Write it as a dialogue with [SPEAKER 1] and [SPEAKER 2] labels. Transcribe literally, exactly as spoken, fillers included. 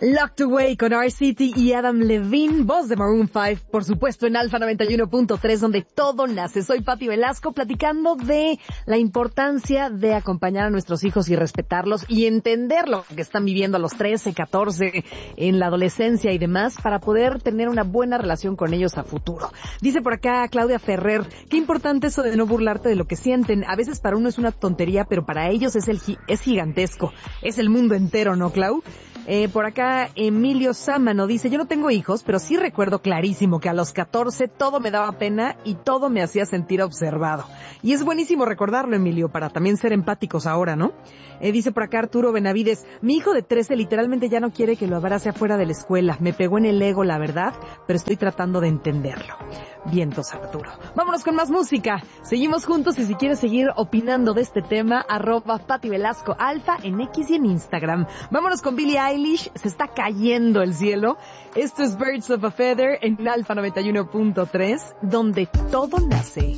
[SPEAKER 1] Locked Away con R C T y Adam Levine, voz de Maroon cinco, por supuesto en Alfa noventa y uno punto tres, donde todo nace. Soy Pati Velasco, platicando de la importancia de acompañar a nuestros hijos y respetarlos y entender lo que están viviendo a los trece, catorce, en la adolescencia y demás, para poder tener una buena relación con ellos a futuro. Dice por acá Claudia Ferrer, qué importante eso de no burlarte de lo que sienten. A veces para uno es una tontería, pero para ellos es el es gigantesco. Es el mundo entero, ¿no, Clau? Eh, por acá Emilio Sámano dice, yo no tengo hijos, pero sí recuerdo clarísimo que a los catorce todo me daba pena y todo me hacía sentir observado. Y es buenísimo recordarlo, Emilio, para también ser empáticos ahora, ¿no? Eh, dice por acá Arturo Benavides, mi hijo de trece literalmente ya no quiere que lo abrace afuera de la escuela. Me pegó en el ego, la verdad, pero estoy tratando de entenderlo. Vientos, Arturo. Vámonos con más música. Seguimos juntos y si quieres seguir opinando de este tema, arroba Pati Velasco Alfa en X y en Instagram. Vámonos con Billie Eilish, se está cayendo el cielo. Esto es Birds of a Feather en Alfa noventa y uno punto tres, donde todo nace.